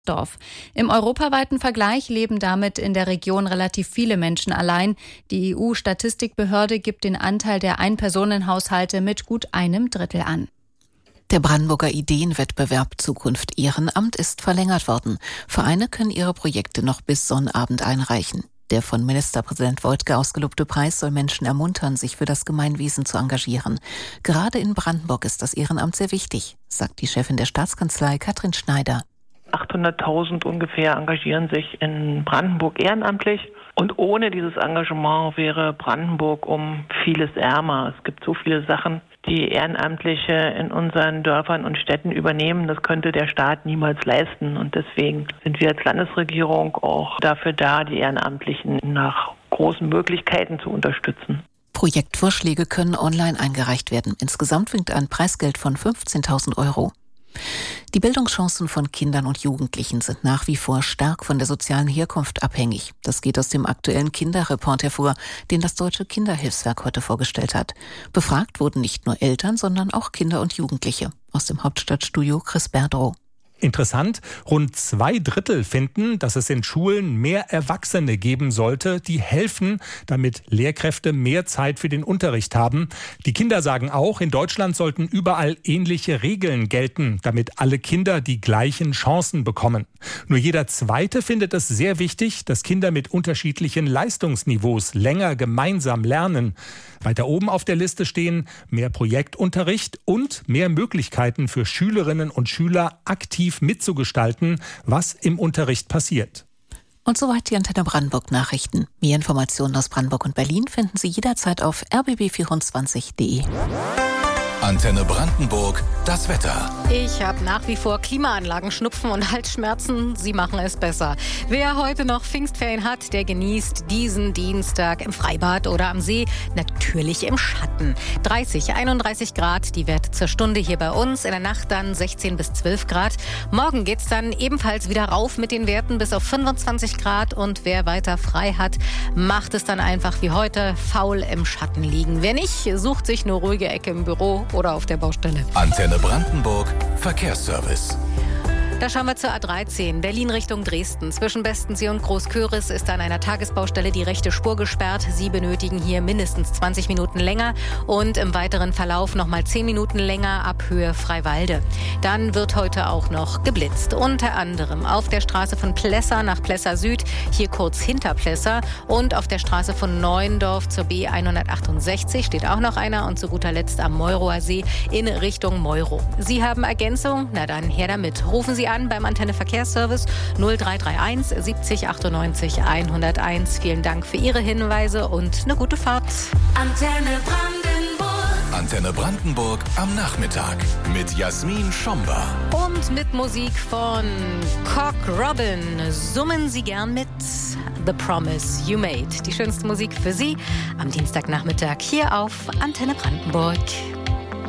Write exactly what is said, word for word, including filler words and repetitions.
Dorf. Im europaweiten Vergleich leben damit in der Region relativ viele Menschen allein. Die E U-Statistikbehörde gibt den Anteil der Einpersonenhaushalte mit gut einem Drittel an. Der Brandenburger Ideenwettbewerb Zukunft Ehrenamt ist verlängert worden. Vereine können ihre Projekte noch bis Sonnabend einreichen. Der von Ministerpräsident Woidke ausgelobte Preis soll Menschen ermuntern, sich für das Gemeinwesen zu engagieren. Gerade in Brandenburg ist das Ehrenamt sehr wichtig, sagt die Chefin der Staatskanzlei Katrin Schneider. achthunderttausend ungefähr engagieren sich in Brandenburg ehrenamtlich. Und ohne dieses Engagement wäre Brandenburg um vieles ärmer. Es gibt so viele Sachen, die Ehrenamtliche in unseren Dörfern und Städten übernehmen. Das könnte der Staat niemals leisten. Und deswegen sind wir als Landesregierung auch dafür da, die Ehrenamtlichen nach großen Möglichkeiten zu unterstützen. Projektvorschläge können online eingereicht werden. Insgesamt winkt ein Preisgeld von fünfzehntausend Euro. Die Bildungschancen von Kindern und Jugendlichen sind nach wie vor stark von der sozialen Herkunft abhängig. Das geht aus dem aktuellen Kinderreport hervor, den das Deutsche Kinderhilfswerk heute vorgestellt hat. Befragt wurden nicht nur Eltern, sondern auch Kinder und Jugendliche. Aus dem Hauptstadtstudio Chris Berdrow. Interessant, rund zwei Drittel finden, dass es in Schulen mehr Erwachsene geben sollte, die helfen, damit Lehrkräfte mehr Zeit für den Unterricht haben. Die Kinder sagen auch, in Deutschland sollten überall ähnliche Regeln gelten, damit alle Kinder die gleichen Chancen bekommen. Nur jeder Zweite findet es sehr wichtig, dass Kinder mit unterschiedlichen Leistungsniveaus länger gemeinsam lernen. Weiter oben auf der Liste stehen mehr Projektunterricht und mehr Möglichkeiten für Schülerinnen und Schüler aktiv mitzugestalten, was im Unterricht passiert. Und soweit die Antenne Brandenburg Nachrichten. Mehr Informationen aus Brandenburg und Berlin finden Sie jederzeit auf r b b vierundzwanzig punkt d e. Antenne Brandenburg, das Wetter. Ich habe nach wie vor Klimaanlagen, Schnupfen und Halsschmerzen. Sie machen es besser. Wer heute noch Pfingstferien hat, der genießt diesen Dienstag im Freibad oder am See. Natürlich im Schatten. dreißig, einunddreißig Grad, die Werte zur Stunde hier bei uns. In der Nacht dann sechzehn bis zwölf Grad. Morgen geht's dann ebenfalls wieder rauf mit den Werten bis auf fünfundzwanzig Grad. Und wer weiter frei hat, macht es dann einfach wie heute faul im Schatten liegen. Wer nicht, sucht sich eine ruhige Ecke im Büro oder auf der Baustelle. Antenne Brandenburg, Verkehrsservice. Da schauen wir zur A dreizehn, Berlin Richtung Dresden. Zwischen Bestensee und Großköris ist an einer Tagesbaustelle die rechte Spur gesperrt. Sie benötigen hier mindestens zwanzig Minuten länger und im weiteren Verlauf nochmal zehn Minuten länger ab Höhe Freiwalde. Dann wird heute auch noch geblitzt. Unter anderem auf der Straße von Plessa nach Plessa Süd, hier kurz hinter Plessa, und auf der Straße von Neuendorf zur B hundertachtundsechzig steht auch noch einer, und zu guter Letzt am Meurower See in Richtung Meuro. Sie haben Ergänzung? Na dann her damit. Rufen Sie an beim Antenne Verkehrsservice null drei drei eins siebzig achtundneunzig hunderteins. Vielen Dank für Ihre Hinweise und eine gute Fahrt. Antenne Brandenburg. Antenne Brandenburg am Nachmittag mit Jasmin Schomba. Und mit Musik von Cock Robin. Summen Sie gern mit The Promise You Made. Die schönste Musik für Sie am Dienstagnachmittag hier auf Antenne Brandenburg.